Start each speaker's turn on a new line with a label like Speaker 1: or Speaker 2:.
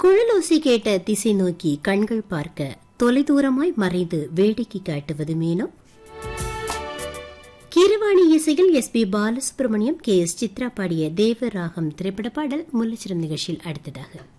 Speaker 1: குழலோசி கேட்ட திசை நோக்கி கண்கள் பார்க்க தொலைதூரமாய் மறைந்து வேடிக்கை காட்டுவது மீனோ. கீரவாணி இசையில் SP பாலசுப்ரமணியம், KS சித்ரா பாடிய தேவராகம் திரைப்பட பாடல் முல்லைச்சிரம் நிகழ்ச்சியில் அடுத்ததாக.